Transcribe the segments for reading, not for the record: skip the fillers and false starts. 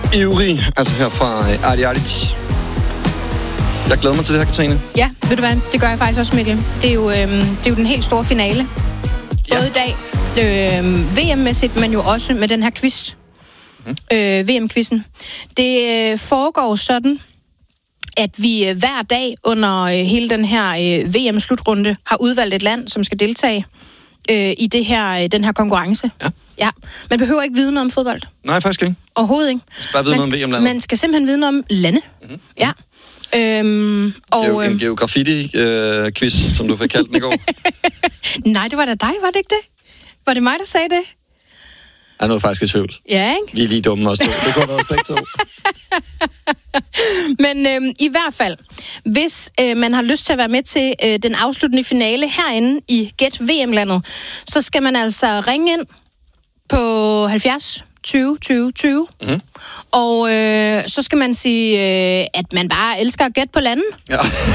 ivrig, altså her fra Arti Arti. Jeg glæder mig til det her, Katrine. Ja, ved du hvad? Det gør jeg faktisk også, Mikkel. Det er jo den helt store finale. Både i dag, VM-mæssigt, men jo også med den her quiz. VM-quizzen. Det foregår sådan, at vi hver dag under hele den her VM-slutrunde har udvalgt et land, som skal deltage i den her konkurrence. Ja. Man behøver ikke vide noget om fodbold. Nej, faktisk ikke. Overhovedet ikke. Man skal bare vide noget om VM-landet. Man skal simpelthen vide noget om lande. Ja. En geografi-quiz, som du fik kaldt den i går. Nej, det var da dig, var det ikke det? Var det mig, der sagde det? Jeg er faktisk i tvivl. Ja, ikke? Vi er lige dumme også to. Det går da begge to. Men i hvert fald, hvis man har lyst til at være med til den afsluttende finale herinde i Gæt VM-landet, så skal man altså ringe ind på 70 20 20 20. Og så skal man sige, at man bare elsker at gætte på landen. Ja.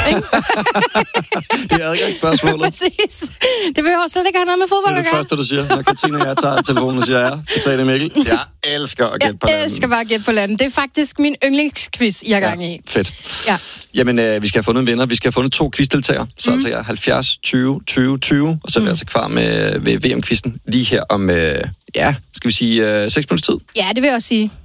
Det er adgangsspørgsmålet. Præcis. Det behøver slet ikke have noget med fodbold at gøre. Det er det første, du siger, når Katrine og jeg tager telefonen og siger, ja, Katrine Mikkel, jeg elsker at gætte på landen. Jeg elsker bare at gætte på landen. Det er faktisk min yndlingsquiz, jeg er gang i. Fedt. Ja. Jamen, vi skal have fundet en vinder. Vi skal have fundet 2 quizdeltagere. Så altså jeg er 70 20 20 20. Og så er vi altså klar med VM-quizzen lige her om, skal vi sige 6 minutters tid? Ja, det vil jeg også sige.